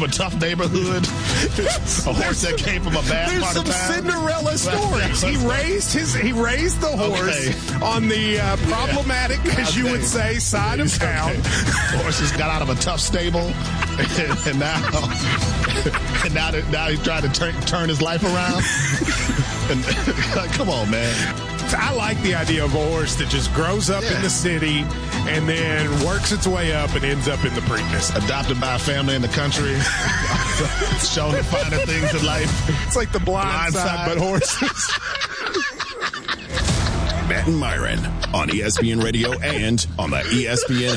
a tough neighborhood. A horse that came from a bad part of town. There's some Cinderella stories. He raised the horse on the problematic, as you would say, side of town. The horse just got out of a tough stable, and now he's trying to turn his life around. And, come on, man. I like the idea of a horse that just grows up in the city and then works its way up and ends up in the Preakness. Adopted by a family in the country. Shown the finer things in life. It's like the blind side, but horses. Matt and Myron on ESPN Radio and on the ESPN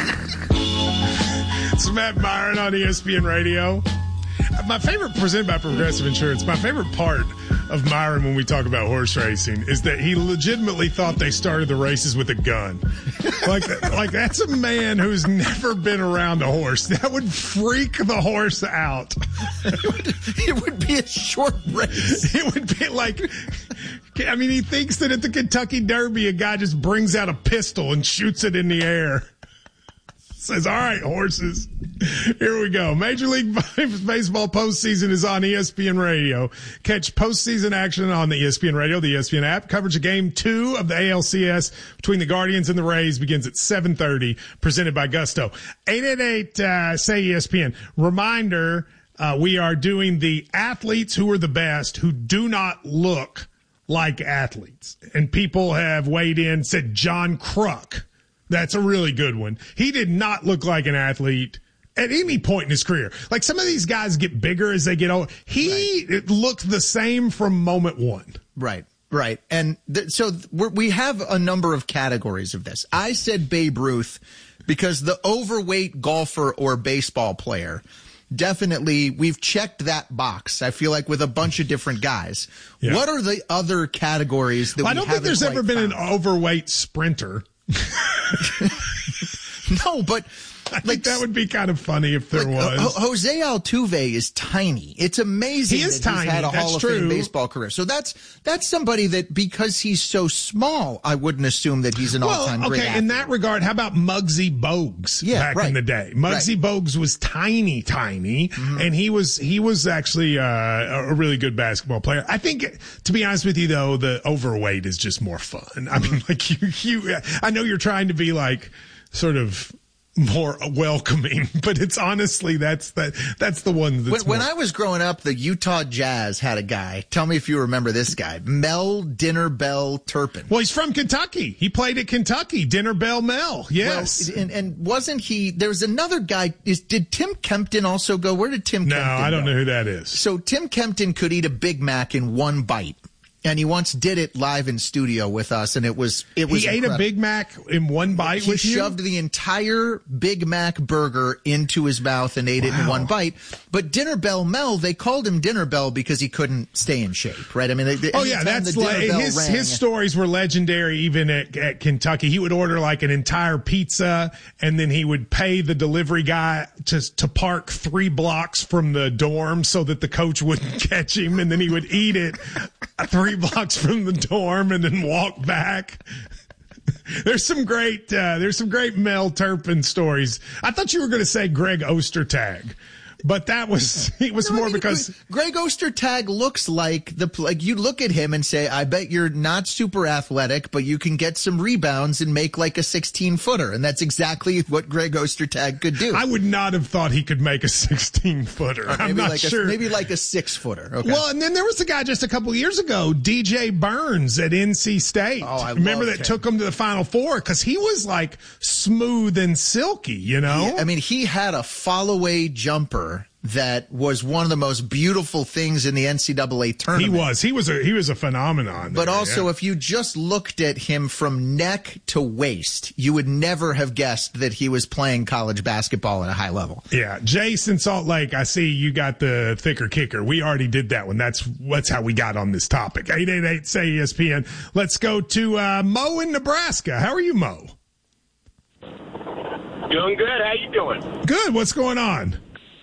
app. It's Matt and Myron on ESPN Radio. My favorite, presented by Progressive Insurance, my favorite part of Myron when we talk about horse racing is that he legitimately thought they started the races with a gun. Like that's a man who's never been around a horse. That would freak the horse out. It would be a short race. It would be like, I mean, he thinks that at the Kentucky Derby, a guy just brings out a pistol and shoots it in the air. Says, all right, horses, here we go. Major League Baseball postseason is on ESPN Radio. Catch postseason action on the ESPN Radio, the ESPN app. Coverage of Game 2 of the ALCS between the Guardians and the Rays begins at 7:30, presented by Gusto. 888-SAY-ESPN. Reminder, we are doing the athletes who are the best who do not look like athletes. And people have weighed in, said John Kruk. That's a really good one. He did not look like an athlete at any point in his career. Like some of these guys get bigger as they get older. He looked the same from moment one. Right. And we have a number of categories of this. I said Babe Ruth because the overweight golfer or baseball player, definitely we've checked that box. I feel like with a bunch of different guys. Yeah. What are the other categories that I don't think there's ever been an overweight sprinter. No, but I think that would be kind of funny if there was. Jose Altuve is tiny. It's amazing he is that tiny. He's had a That's Hall of true. Fame baseball career. So that's somebody that because he's so small, I wouldn't assume that he's an all-time great athlete. In that regard, how about Muggsy Bogues back in the day? Muggsy Bogues was tiny, and he was actually a really good basketball player. I think, to be honest with you, though, the overweight is just more fun. I mean, like I know you're trying to be like sort of more welcoming, but it's honestly that's the one that's when I was growing up, the Utah Jazz had a guy. Tell me if you remember this guy, Mel Dinner Bell Turpin. Well, he's from Kentucky. He played at Kentucky. Dinner Bell Mel. Yes. Well, and wasn't he? There was another guy. Did Tim Kempton also go? Where did Tim? No, Kempton I don't go? know who that is. So Tim Kempton could eat a Big Mac in one bite. And he once did it live in studio with us, and it was He incredible. ate a Big Mac in one bite with you? He shoved the entire Big Mac burger into his mouth and ate it in one bite. But Dinner Bell Mel, they called him Dinner Bell because he couldn't stay in shape, right? I mean, that's like his stories were legendary even at Kentucky. He would order like an entire pizza, and then he would pay the delivery guy to park 3 blocks from the dorm so that the coach wouldn't catch him, and then he would eat it 3 blocks from the dorm and then walk back. There's some great Mel Turpin stories. I thought you were going to say Greg Ostertag, but because Greg Ostertag looks like you look at him and say, I bet you're not super athletic, but you can get some rebounds and make like a 16-footer. And that's exactly what Greg Ostertag could do. I would not have thought he could make a 16-footer. I'm not sure. Maybe like a 6-footer. Okay. Well, and then there was a guy just a couple years ago, DJ Burns at NC State. Oh, I remember that him. Took him to the Final Four because he was like smooth and silky, you know? I mean, he had a fall-away jumper that was one of the most beautiful things in the NCAA tournament. He was a phenomenon. But also, if you just looked at him from neck to waist, you would never have guessed that he was playing college basketball at a high level. Yeah. Jason Salt Lake, I see you got the thicker kicker. We already did that one. That's how we got on this topic. 888-SAY-ESPN. Let's go to Mo in Nebraska. How are you, Mo? Doing good. How you doing? Good. What's going on?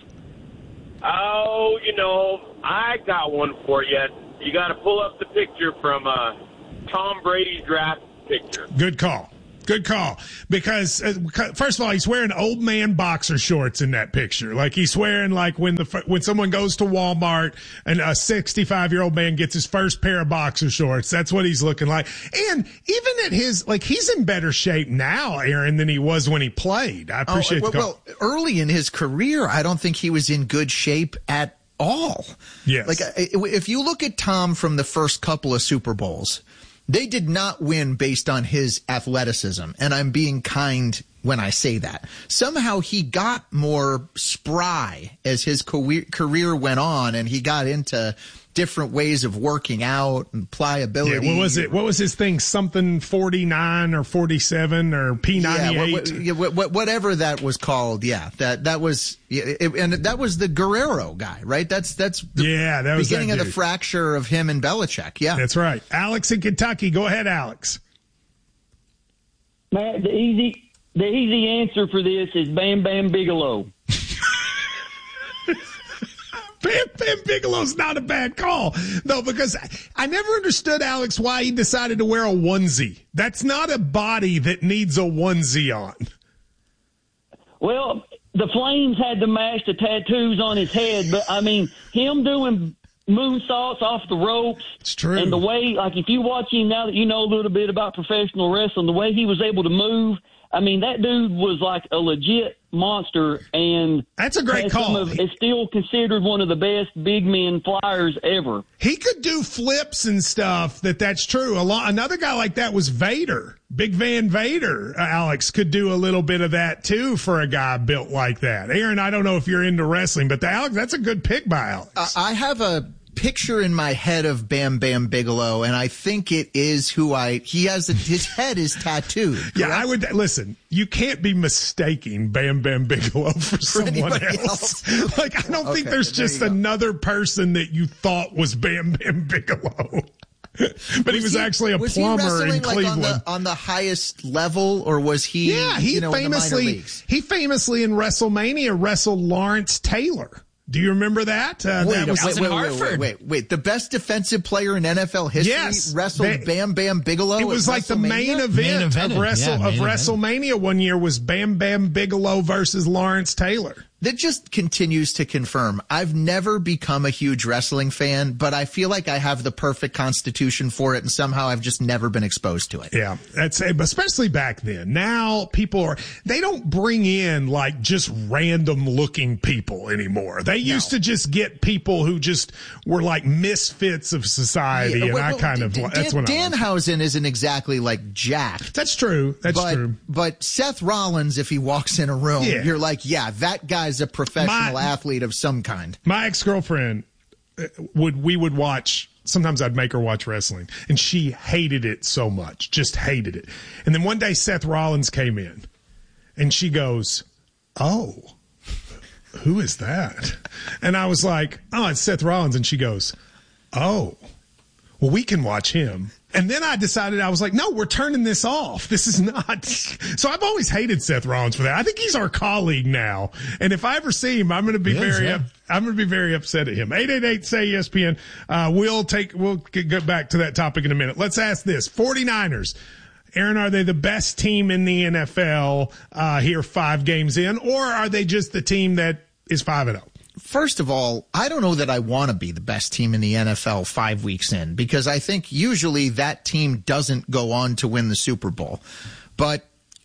Oh, I got one for you. You got to pull up the picture from Tom Brady's draft picture. Good call. Good call. Because first of all, he's wearing old man boxer shorts in that picture. Like he's wearing like when someone goes to Walmart and a 65-year-old man gets his first pair of boxer shorts. That's what he's looking like. And even at his, like, he's in better shape now, Aaron, than he was when he played. I appreciate the call. Well, early in his career, I don't think he was in good shape at all. Yes. Like if you look at Tom from the first couple of Super Bowls, they did not win based on his athleticism, and I'm being kind when I say that. Somehow he got more spry as his career went on, and he got into different ways of working out and pliability. Yeah, what was it? What was his thing? Something 49 or 47 or P98? Yeah, whatever that was called. Yeah, that was, and that was the Guerrero guy, right? That's the that was beginning that of the fracture of him and Belichick. Yeah, that's right. Alex in Kentucky, go ahead, Alex. Matt, the easy answer for this is Bam Bam Bigelow. Bam Bam Bigelow's not a bad call, though, because I never understood, Alex, why he decided to wear a onesie. That's not a body that needs a onesie on. Well, the Flames had to match the tattoos on his head, but, I mean, him doing moonsaults off the ropes. It's true. And the way, like, if you watch him now that you know a little bit about professional wrestling, the way he was able to move, I mean, that dude was like a legit monster, and that's a great call. Is still considered one of the best big men flyers ever. He could do flips and stuff. That's true. Another guy like that was Vader. Big Van Vader, Alex, could do a little bit of that too for a guy built like that. Aaron, I don't know if you're into wrestling, but Alex, that's a good pick by Alex. I have a picture in my head of Bam Bam Bigelow, and I think it is his head is tattooed. Correct? Yeah, I would listen. You can't be mistaking Bam Bam Bigelow for someone else. Like, I don't think there's just another person that you thought was Bam Bam Bigelow. But he was actually a plumber in Cleveland. Like on the highest level, or was he? Yeah, he famously in the minor leagues? He famously in WrestleMania wrestled Lawrence Taylor. Do you remember that? Wait. The best defensive player in NFL history wrestled Bam Bam Bigelow. It was like the main event of WrestleMania one year was Bam Bam Bigelow versus Lawrence Taylor. That just continues to confirm. I've never become a huge wrestling fan, but I feel like I have the perfect constitution for it, and somehow I've just never been exposed to it. Yeah, that's especially back then. Now they don't bring in like just random looking people anymore. They used to just get people who just were like misfits of society, Danhausen isn't exactly like jacked. That's true. That's true. But Seth Rollins, if he walks in a room, you're like, yeah, that guy is a professional athlete of some kind. My ex-girlfriend we would watch. Sometimes I'd make her watch wrestling, and she hated it so much, just hated it. And then one day Seth Rollins came in, and she goes, "Oh, who is that?" And I was like, "Oh, it's Seth Rollins." And she goes, "Oh, well, we can watch him." And then I decided, I was like, no, we're turning this off. This is not. So I've always hated Seth Rollins for that. I think he's our colleague now. And if I ever see him, I'm going to be very upset at him. 888-SAY-ESPN. We'll get back to that topic in a minute. Let's ask this. 49ers. Aaron, are they the best team in the NFL, here 5 games in, or are they just the team that is 5-0? First of all, I don't know that I want to be the best team in the NFL 5 weeks in, because I think usually that team doesn't go on to win the Super Bowl. But,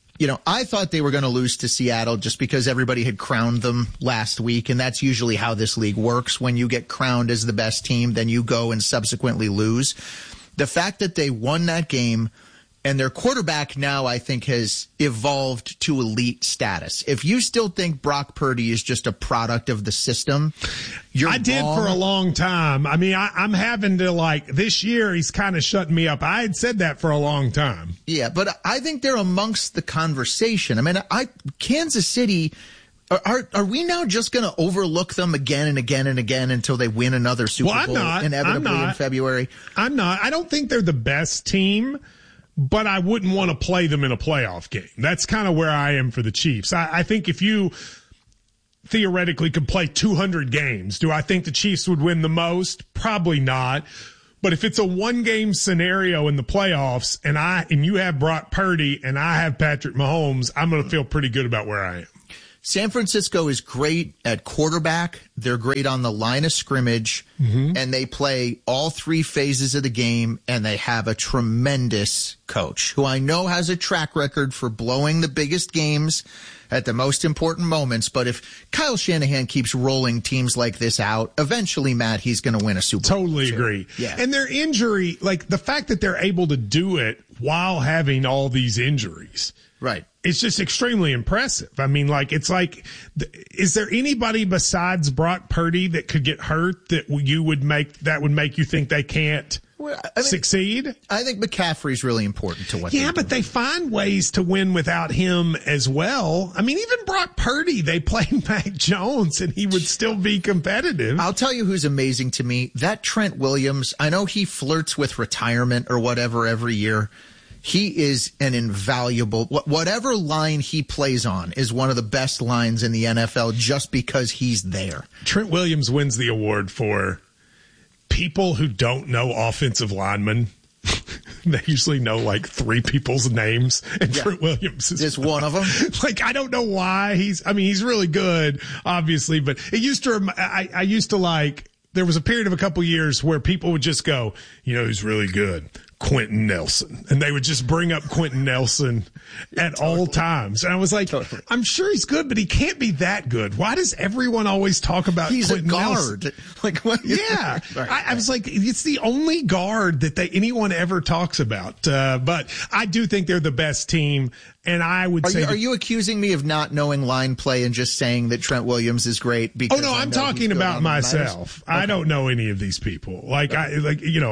I thought they were going to lose to Seattle just because everybody had crowned them last week, and that's usually how this league works. When you get crowned as the best team, then you go and subsequently lose. The fact that they won that game, and their quarterback now, I think, has evolved to elite status. If you still think Brock Purdy is just a product of the system, you're wrong. Did for a long time. I mean, I'm having to, this year he's kind of shutting me up. I had said that for a long time. Yeah, but I think they're amongst the conversation. I mean, Kansas City, are we now just going to overlook them again and again and again until they win another Super Bowl inevitably in February? I'm not. I don't think they're the best team, but I wouldn't want to play them in a playoff game. That's kind of where I am for the Chiefs. I think if you theoretically could play 200 games, do I think the Chiefs would win the most? Probably not. But if it's a one-game scenario in the playoffs and you have Brock Purdy and I have Patrick Mahomes, I'm going to feel pretty good about where I am. San Francisco is great at quarterback. They're great on the line of scrimmage, and they play all three phases of the game, and they have a tremendous coach who I know has a track record for blowing the biggest games at the most important moments. But if Kyle Shanahan keeps rolling teams like this out, eventually, Matt, he's going to win a Super Bowl. Totally agree. Yeah. And their injury, like the fact that they're able to do it while having all these injuries. Right. It's just extremely impressive. I mean, is there anybody besides Brock Purdy that could get hurt that would make you think they can't succeed? I think McCaffrey's really important to what. Yeah, but they find ways to win without him as well. I mean, even Brock Purdy, they played Mac Jones and he would still be competitive. I'll tell you who's amazing to me. That Trent Williams. I know he flirts with retirement or whatever every year. He is an invaluable, whatever line he plays on is one of the best lines in the NFL just because he's there. Trent Williams wins the award for people who don't know offensive linemen. They usually know like three people's names, and Trent Williams is one of them. Like, I don't know why he's really good, obviously, but it used to, I used to like, there was a period of a couple years where people would just go, who's really good? Quentin Nelson. And they would just bring up Quentin Nelson at all times. And I was like, I'm sure he's good, but he can't be that good. Why does everyone always talk about Quentin Nelson? He's a guard. Like, what? Yeah. I was like, it's the only guard that anyone ever talks about. But I do think they're the best team. And I would say, are you accusing me of not knowing line play and just saying that Trent Williams is great? Because I'm talking about myself. Okay. I don't know any of these people. Because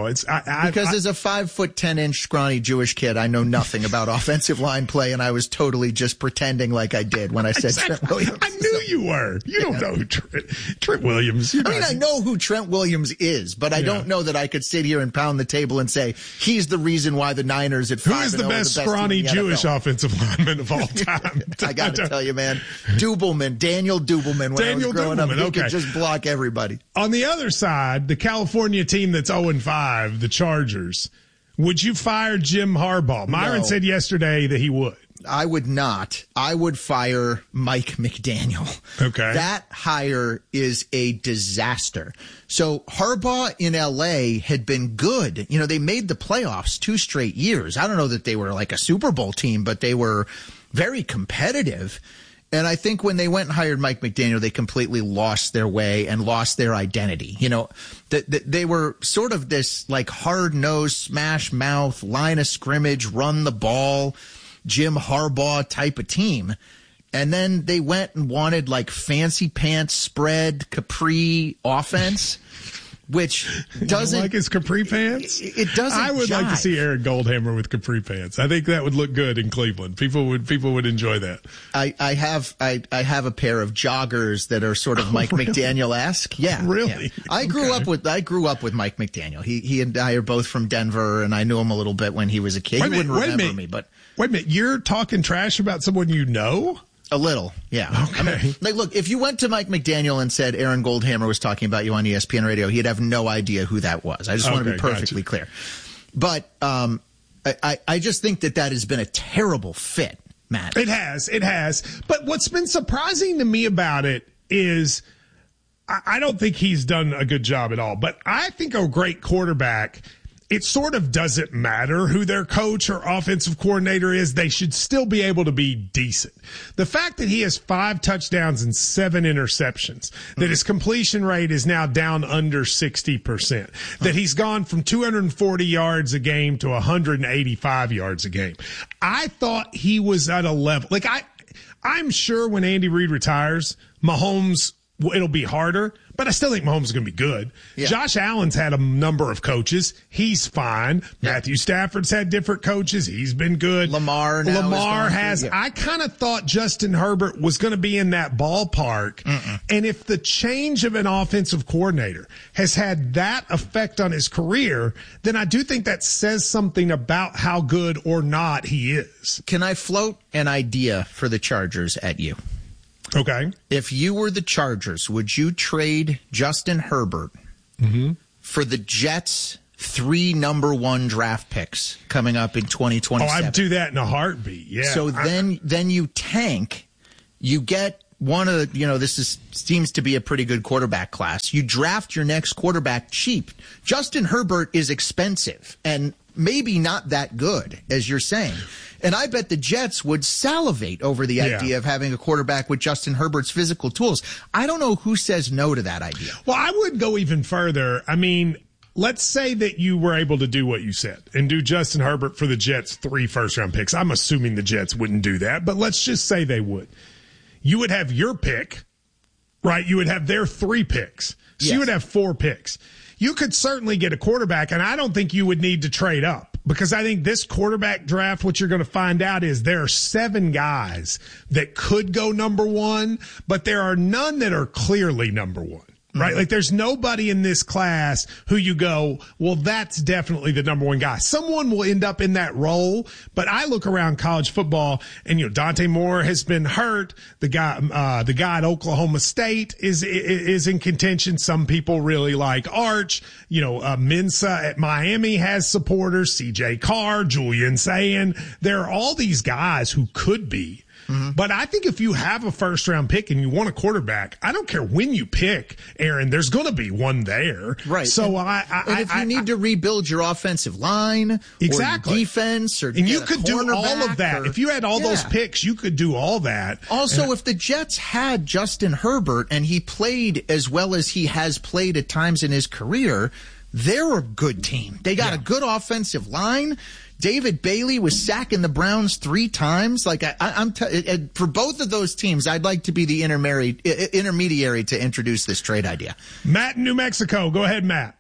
as a 5'10" scrawny Jewish kid, I know nothing about offensive line play, and I was totally just pretending like I did when I said Trent Williams. I knew you were. You don't know who Trent Williams. I know who Trent Williams is, but I don't know that I could sit here and pound the table and say he's the reason why the Niners at 5-0 who is the best scrawny Jewish offensive lineman of all time. I got to tell you, man, Daniel Dubelman. When I was growing up, he could just block everybody. On the other side, the California team that's 0-5, the Chargers. Would you fire Jim Harbaugh? Myron said yesterday that he would. I would not. I would fire Mike McDaniel. Okay. That hire is a disaster. So Harbaugh in LA had been good. They made the playoffs 2 straight years. I don't know that they were like a Super Bowl team, but they were very competitive. And I think when they went and hired Mike McDaniel, they completely lost their way and lost their identity. They were sort of this like hard-nosed, smash mouth, line of scrimmage, run the ball, Jim Harbaugh type of team. And then they went and wanted like fancy pants spread capri offense, which doesn't like his capri pants. It doesn't. I would like to see Aaron Goldhammer with capri pants. I think that would look good in Cleveland. People would enjoy that. I have a pair of joggers that are sort of Mike McDaniel-esque. Yeah, really. Yeah. I grew up with Mike McDaniel. He and I are both from Denver, and I knew him a little bit when he was a kid. He wouldn't remember me, but wait a minute, you're talking trash about someone you know? A little, yeah. Okay. Look, if you went to Mike McDaniel and said Aaron Goldhammer was talking about you on ESPN Radio, he'd have no idea who that was. I just want to be perfectly clear. But I just think that has been a terrible fit, Matt. It has. But what's been surprising to me about it is I don't think he's done a good job at all. But I think a great quarterback, it sort of doesn't matter who their coach or offensive coordinator is. They should still be able to be decent. The fact that he has 5 touchdowns and 7 interceptions, that his completion rate is now down under 60%, that he's gone from 240 yards a game to 185 yards a game. I thought he was at a level. Like I'm sure when Andy Reid retires, Mahomes, it'll be harder, but I still think Mahomes is going to be good. Yeah. Josh Allen's had a number of coaches. He's fine. Yeah. Matthew Stafford's had different coaches. He's been good. Lamar has. Yeah. I kind of thought Justin Herbert was going to be in that ballpark. And if the change of an offensive coordinator has had that effect on his career, then I do think that says something about how good or not he is. Can I float an idea for the Chargers at you? Okay. If you were the Chargers, would you trade Justin Herbert for the Jets' 3 number 1 draft picks coming up in 2027. Oh, I'd do that in a heartbeat. Yeah. So then you tank, you get one of the, seems to be a pretty good quarterback class. You draft your next quarterback cheap. Justin Herbert is expensive and maybe not that good, as you're saying. And I bet the Jets would salivate over the idea of having a quarterback with Justin Herbert's physical tools. I don't know who says no to that idea. Well, I would go even further. I mean, let's say that you were able to do what you said and do Justin Herbert for the Jets 3 first-round picks. I'm assuming the Jets wouldn't do that, but let's just say they would. You would have your pick, right? You would have their 3 picks. So you would have 4 picks. You could certainly get a quarterback, and I don't think you would need to trade up because I think this quarterback draft, what you're going to find out is there are 7 guys that could go number 1, but there are none that are clearly number 1. Right? Like there's nobody in this class who you go, well, that's definitely the number 1 guy. Someone will end up in that role, but I look around college football and, Dante Moore has been hurt. The guy at Oklahoma State is in contention. Some people really like Arch. Mensa at Miami has supporters. CJ Carr, Julian Sayin. There are all these guys who could be. But I think if you have a first-round pick and you want a quarterback, I don't care when you pick, Aaron, there's going to be one there. Right. So and if you need to rebuild your offensive line or your defense and you could do all of that. If you had all those picks, you could do all that. Also, if the Jets had Justin Herbert and he played as well as he has played at times in his career, they're a good team. They got a good offensive line. David Bailey was sacking the Browns 3 times. Like for both of those teams, I'd like to be the intermediary to introduce this trade idea. Matt in New Mexico. Go ahead, Matt.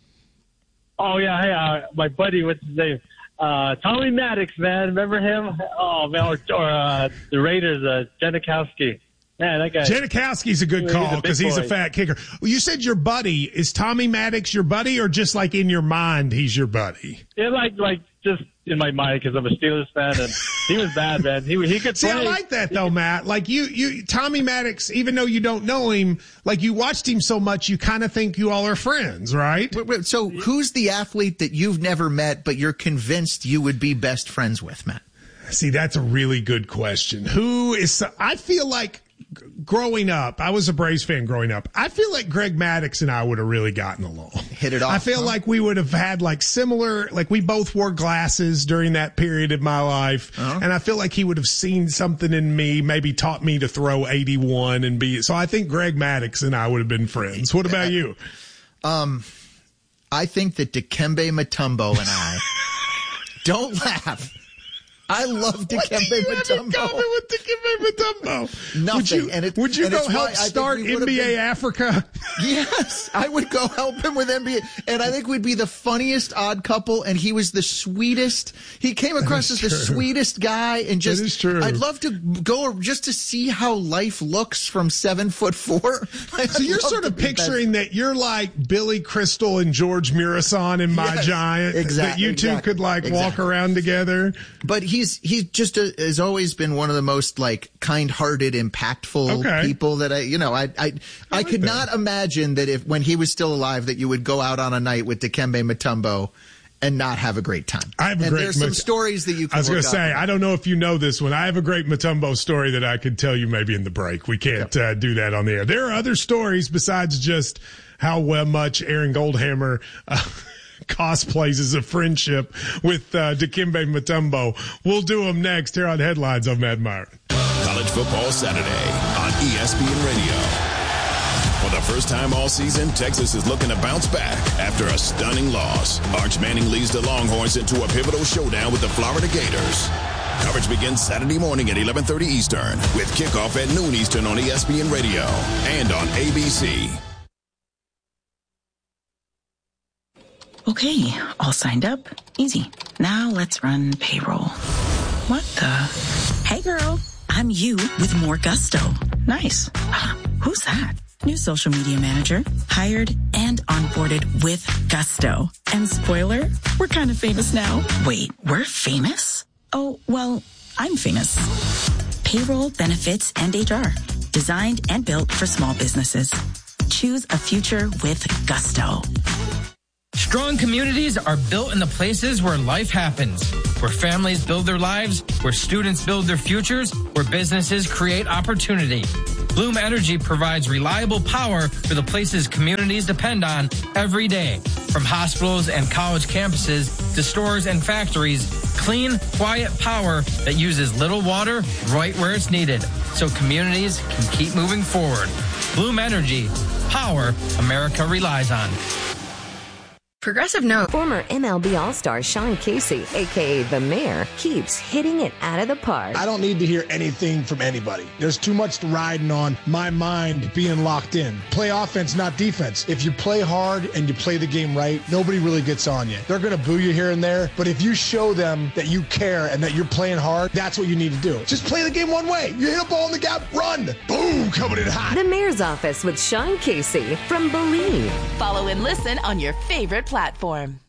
Oh, yeah. Hey, my buddy, what's his name? Tommy Maddox, man. Remember him? Oh, man. Or the Raiders, Janikowski. Man, that guy. Janikowski's a good call because he's a fat kicker. Well, you said your buddy. Is Tommy Maddox your buddy or just like in your mind he's your buddy? Yeah, like just in my mind because I'm a Steelers fan and he was bad, man. He could play. See, I like that though, Matt. Like you, Tommy Maddox, even though you don't know him, like you watched him so much, you kind of think you all are friends, right? So who's the athlete that you've never met but you're convinced you would be best friends with, Matt? See, that's a really good question. I feel like growing up, I was a Braves fan growing up. I feel like Greg Maddux and I would have really gotten along. Hit it off. I feel like we would have had like similar, like we both wore glasses during that period of my life. Uh-huh. And I feel like he would have seen something in me, maybe taught me to throw 81 and be. So I think Greg Maddux and I would have been friends. What about you? I think that Dikembe Mutombo and I don't laugh. I love Dikembe Mutombo. With Dikembe Mutombo? Nothing. Would you go help start NBA Africa? Yes, I would go help him with NBA. And I think we'd be the funniest odd couple. And he was the sweetest. He came across as the sweetest guy. And just, that is true. I'd love to go just to see how life looks from 7'4". So you're sort of picturing that you're like Billy Crystal and George Murison in My Giant. Exactly. That you two could walk around together. But he just has always been one of the most like kind-hearted, impactful people that I could not imagine that when he was still alive that you would go out on a night with Dikembe Mutombo and not have a great time. There's some stories that you can. I was going to say, I don't know if you know this one. I have a great Mutombo story that I could tell you maybe in the break. We can't do that on the air. There are other stories besides just how much Aaron Goldhammer cosplays as a friendship with Dikembe Mutombo. We'll do them next here on Headlines. I'm Matt Myron. College Football Saturday on ESPN Radio. For the first time all season, Texas is looking to bounce back after a stunning loss. Arch Manning leads the Longhorns into a pivotal showdown with the Florida Gators. Coverage begins Saturday morning at 11:30 Eastern with kickoff at noon Eastern on ESPN Radio and on ABC. Okay, all signed up. Easy. Now let's run payroll. What the? Hey girl, I'm you with more gusto. Nice. Who's that? New social media manager. Hired and onboarded with gusto. And spoiler, we're kind of famous now. Wait, we're famous? Oh, well, I'm famous. Payroll, benefits, and HR. Designed and built for small businesses. Choose a future with gusto. Strong communities are built in the places where life happens, where families build their lives, where students build their futures, where businesses create opportunity. Bloom Energy provides reliable power for the places communities depend on every day. From hospitals and college campuses to stores and factories, clean, quiet power that uses little water right where it's needed, so communities can keep moving forward. Bloom Energy, power America relies on. Progressive note. Former MLB All-Star Sean Casey, a.k.a. The Mayor, keeps hitting it out of the park. I don't need to hear anything from anybody. There's too much riding on my mind being locked in. Play offense, not defense. If you play hard and you play the game right, nobody really gets on you. They're going to boo you here and there, but if you show them that you care and that you're playing hard, that's what you need to do. Just play the game one way. You hit a ball in the gap, run. Boom, coming in hot. The Mayor's Office with Sean Casey from Believe. Follow and listen on your favorite platform.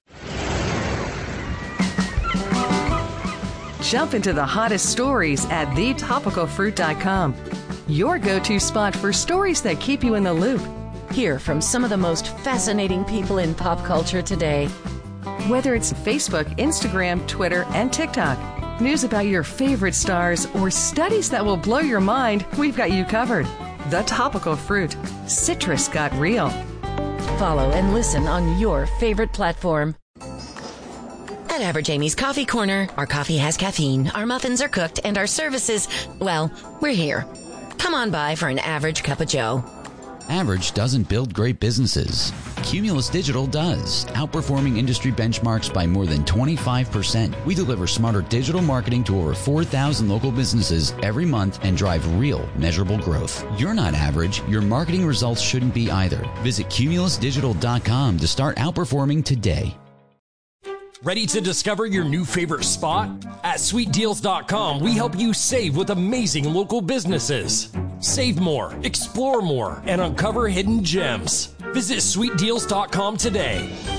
Jump into the hottest stories at thetopicalfruit.com. Your go-to spot for stories that keep you in the loop. Hear from some of the most fascinating people in pop culture today. Whether it's Facebook, Instagram, Twitter, and TikTok, news about your favorite stars, or studies that will blow your mind, we've got you covered. The Topical Fruit. Citrus got real. Follow and listen on your favorite platform. At Average Amy's Coffee Corner, our coffee has caffeine, our muffins are cooked, and our services, well, we're here. Come on by for an average cup of joe. Average doesn't build great businesses. Cumulus Digital does, outperforming industry benchmarks by more than 25%. We deliver smarter digital marketing to over 4,000 local businesses every month and drive real, measurable growth. You're not average. Your marketing results shouldn't be either. Visit cumulusdigital.com to start outperforming today. Ready to discover your new favorite spot? At sweetdeals.com, we help you save with amazing local businesses. Save more, explore more, and uncover hidden gems. Visit sweetdeals.com today.